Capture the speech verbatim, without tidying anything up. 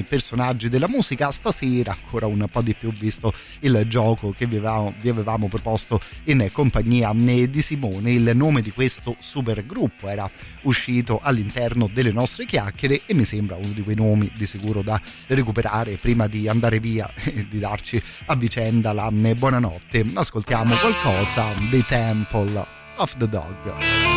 personaggi della musica. Stasera ancora un po' di più, visto il gioco che vi avevamo, vi avevamo proposto in compagnia di Simone. Il nome di questo super gruppo era uscito all'interno delle nostre chiacchiere e mi sembra uno di quei nomi di sicuro da recuperare prima di andare via e di darci a vicenda la buonanotte. Ascoltiamo qualcosa dei Temple of the Dog.